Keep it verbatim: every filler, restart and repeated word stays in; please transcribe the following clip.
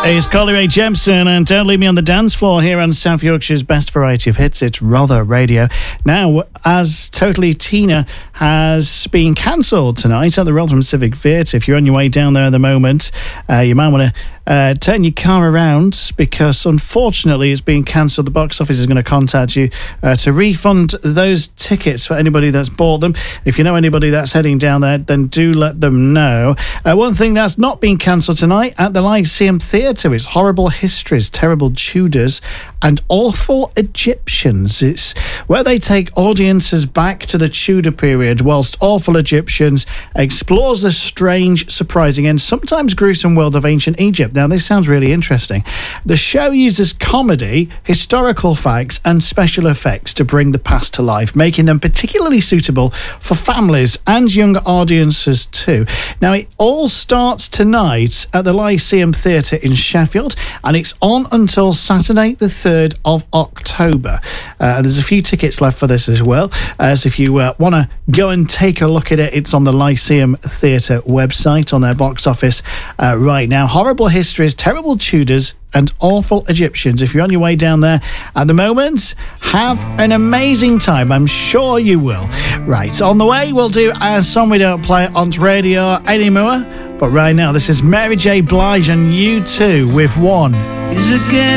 It's Carly Rae Jepsen and Don't Leave Me on the Dance Floor here on South Yorkshire's best variety of hits. It's Rother Radio. Now, as Totally Tina has been cancelled tonight at the Rotherham Civic Theatre, if you're on your way down there at the moment, uh, you might want to uh, turn your car around because, unfortunately, it's been cancelled. The box office is going to contact you uh, to refund those tickets for anybody that's bought them. If you know anybody that's heading down there, then do let them know. Uh, one thing that's not been cancelled tonight at the Lyceum Theatre is Horrible Histories, Terrible Tudors and Awful Egyptians. It's where they take audiences back to the Tudor period, whilst Awful Egyptians explores the strange, surprising and sometimes gruesome world of ancient Egypt. Now, this sounds really interesting. The show uses comedy, historical facts and special effects to bring the past to life, making them particularly suitable for families and younger audiences too. Now, it all starts tonight at the Lyceum Theatre in Sheffield, and it's on until Saturday the third of October. Uh, there's a few tickets left for this as well, uh, so if you uh, want to go and take a look at it, it's on the Lyceum Theatre website on their box office uh, right now. Horrible Histories, Terrible Tudors and Awful Egyptians. If you're on your way down there at the moment, have an amazing time. I'm sure you will. Right, on the way, we'll do a song we don't play on radio anymore. But right now, this is Mary J. Blige and U two with One. Is it getting